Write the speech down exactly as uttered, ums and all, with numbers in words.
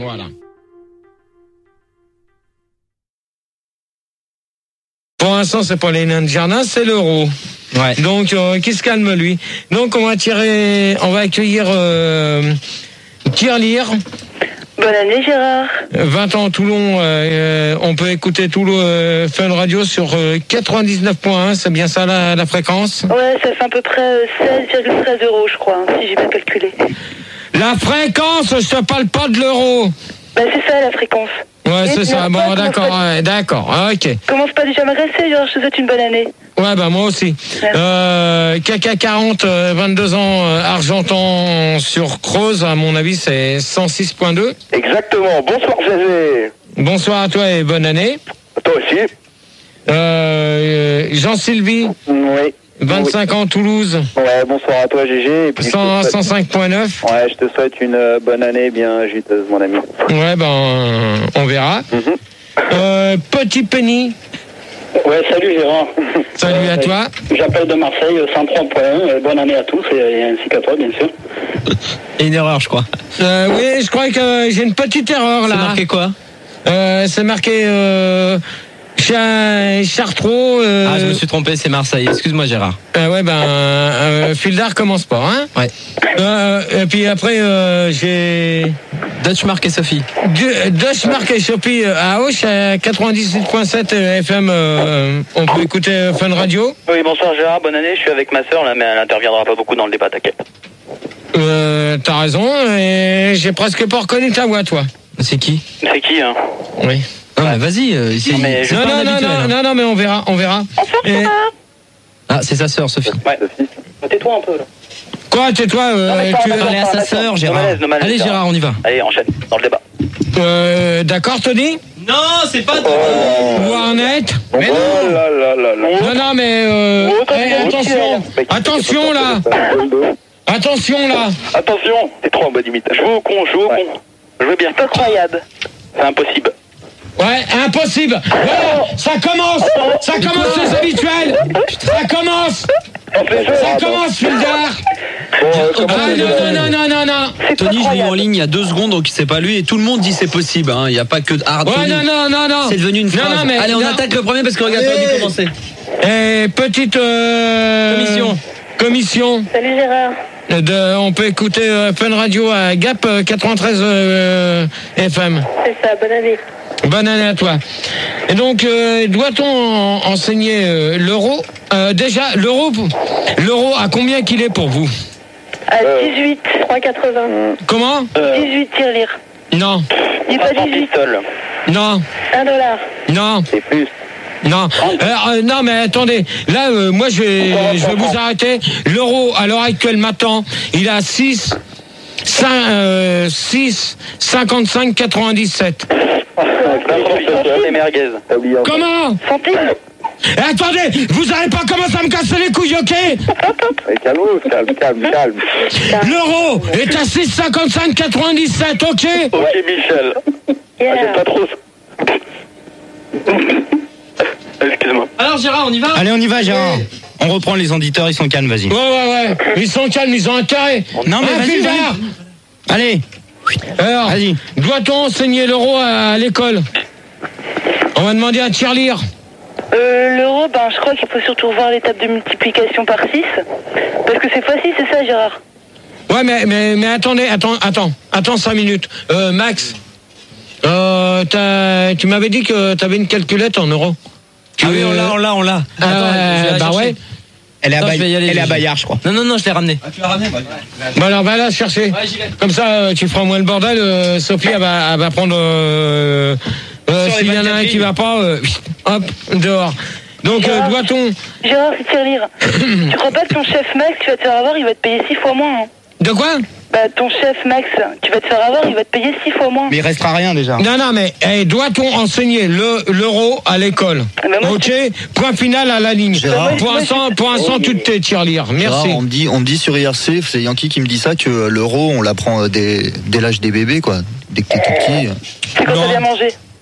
Voilà. Pour l'instant, c'est pas les nains de jardin, c'est l'euro. Ouais. Donc, euh, qui se calme, lui. Donc, on va tirer, on va accueillir euh, Tirelire. Bonne année, Gérard. vingt ans à Toulon, euh, on peut écouter Toulon euh, Fun Radio sur euh, quatre-vingt-dix-neuf point un, c'est bien ça la, la fréquence? Ouais, ça fait à peu près euh, seize virgule treize euros, je crois, hein, si j'ai bien calculé. La fréquence, je te parle pas de l'euro. Bah, c'est ça, la fréquence. Ouais, Et c'est tu ça. m'as Bon, pas- d'accord, commence ouais, d'accord, ok. pas- Commence pas déjà à m'agresser, Gérard, je te souhaite une bonne année. Ouais, bah moi aussi. Merci. Euh, K K quarante, euh, vingt-deux ans, euh, Argentan sur Creuse, à mon avis, c'est cent six point deux. Exactement. Bonsoir, Zézé. Bonsoir à toi et bonne année. Toi aussi. Euh, Jean-Sylvie, Oui. vingt-cinq ans, Toulouse, Ouais, bonsoir à toi, G G. Et puis, je te cent, souhaite- cent cinq point neuf. Ouais, je te souhaite une euh, bonne année bien juteuse, mon ami. Ouais, ben, euh, on verra. Mhm. Euh, Petit Penny, Ouais, salut Gérard. salut à toi. J'appelle de Marseille, cent trois point un. Bonne année à tous et ainsi qu'à toi, bien sûr. Et une erreur, je crois. Euh, oui, je crois que j'ai une petite erreur là. C'est marqué quoi? Euh, c'est marqué euh, Cha- Chartreux. Euh, Ah, je me suis trompé, c'est Marseille. Excuse-moi, Gérard. euh, ouais, ben, euh, Fildar commence pas, hein. Ouais. Euh, et puis après, euh, j'ai Dutch, Marc et Sophie. Du- Dutch Mark et Sophie euh, à Auch, à quatre-vingt-dix-huit point sept F M. Euh, on peut écouter euh, Fun Radio. Oui, bonsoir Gérard, bonne année. Je suis avec ma sœur là, mais elle n'interviendra pas beaucoup dans le débat, t'inquiète. Euh, t'as raison, et j'ai presque pas reconnu ta voix, toi. C'est qui? C'est qui, hein? Oui. Non, mais vas-y. euh, c'est- Non, mais c'est Non, pas non, un non, habituel, non, hein. non, non, mais on verra, on verra. Et- Ah, c'est sa sœur, Sophie. Ouais. Tais-toi un peu, là. quoi, tais-toi, euh, Non, mais pas- tu- pas- Parlez à sa sœur, Gérard. malaise, le malaise, Allez, Gérard. Gérard, on y va. Allez, enchaîne, dans le débat. euh, d'accord, Tony? Non, c'est pas. Warnet? Mais non. Oh là là là là. Non, non, mais euh, Oh, eh, oh, attention, oh, attention là, attention là. Attention, t'es trop en bonne imitation. Je veux au con, je veux au con. Je veux bien. C'est incroyable. C'est impossible. Ouais, impossible. Voilà, ça commence, ça commence les habituels. Ça commence, ça commence, Fildar. Bon, euh, comment Ah on dit, non, euh, non, non, non, non. C'est Tony, je l'ai eu en incroyable. ligne il y a deux secondes, donc c'est pas lui, et tout le monde dit c'est possible. hein. Il n'y a pas que. Ah, Ouais, Tony, non, non, non, non. c'est devenu une Non, phrase. non, mais Allez, on non. attaque le premier parce que regarde, t'aurais dû Allez. commencer. Et petite euh, Commission. Commission. Salut Gérard. De, on peut écouter euh, Fun Radio à Gap euh, quatre-vingt-treize euh, F M. C'est ça, bonne année. Bonne année à toi. Et donc, euh, doit-on en- enseigner euh, l'euro euh, Déjà, l'euro, l'euro, à combien qu'il est pour vous? À dix-huit, trois quatre-vingts. Comment? dix-huit tirelire. Non, Dis pas En dix-huit. pistole. non, un dollar. non, C'est plus. non. Alors, euh, non, mais attendez. Là, euh, moi, je vais, je vais vous arrêter. L'euro, à l'heure actuelle, maintenant, il est à six, cinq, euh, six, cinquante-cinq, quatre-vingt-dix-sept. Les merguez. T'as oublié un- Comment? Centimes. Eh, attendez, vous n'allez pas commencer à me casser les couilles, ok? Eh, calme, calme, calme, calme. L'euro est à six, cinquante-cinq, quatre-vingt-dix-sept, ok? Ok, Michel. Ah, Yeah. j'aime pas trop. Excuse-moi. Alors, Gérard, on y va? Allez, on y va, Gérard. On reprend les auditeurs, ils sont calmes, vas-y. Ouais, ouais, ouais. Ils sont calmes, ils ont intérêt. Non, mais Hein, vas-y, Fildar vas-y. Allez, Alors, vas-y. doit-on enseigner l'euro à, à l'école? On va demander à Tirelire. Euh, l'euro, ben, je crois qu'il faut surtout revoir l'étape de multiplication par six. Parce que c'est facile, c'est ça, Gérard. Ouais, mais, mais, mais attendez, attends, attends, attends cinq minutes. Euh, Max, euh, t'as- tu m'avais dit que tu avais une calculette en euros. Tu Ah oui, veux- on l'a, on l'a, on l'a. Euh, Attends, je vais la bah chercher. ouais. Elle est à, Non, Bay- je vais y aller, elle est à je- Bayard, je crois. Non, non, non, je l'ai ramené. Bon alors, va la chercher. Comme ça, euh, tu feras moins le bordel. euh, Sophie, elle va, elle va prendre... Euh, euh, Sur les S'il y en a un vingt-quatre qui va pas, euh, hop, dehors. Donc, euh, doit-on... Gérard, c'est tirelire. Tu crois pas que ton chef Max, tu vas te faire avoir, il va te payer six fois moins, hein? De quoi? Bah, ton chef Max, tu vas te faire avoir, il va te payer six fois moins. Mais il restera rien déjà. Non, non, mais eh, doit-on enseigner le, l'euro à l'école? Ah bah moi, Ok, point final à la ligne. Gérard. Pour l'instant, pour l'instant, tu te tais, Tirelire. Merci. Gérard, on me dit, on me dit sur I R C, c'est Yankee qui me dit ça, que l'euro, on l'apprend dès, dès l'âge des bébés, quoi. Dès que t'es tout petit. C'est quand Non. t'as bien mangé.